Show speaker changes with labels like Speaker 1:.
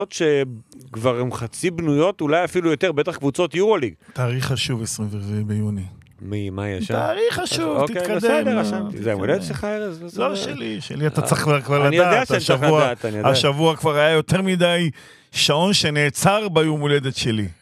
Speaker 1: שכבר הם חצי בנויות, אולי אפילו יותר, בטח קבוצות יורוליג.
Speaker 2: תאריך חשוב 24 ביוני.
Speaker 1: מה יש שם?
Speaker 2: תאריך חשוב, תתקדם.
Speaker 1: אוקיי, בסדר, רשמתי. זה המולדת שלך, ארז?
Speaker 2: לא, שלי אתה צריך כבר
Speaker 1: אני יודע
Speaker 2: לדעת.
Speaker 1: שאני צריך לדעת, אני יודע.
Speaker 2: השבוע כבר היה יותר מדי שעון שנעצר ביום הולדת שלי.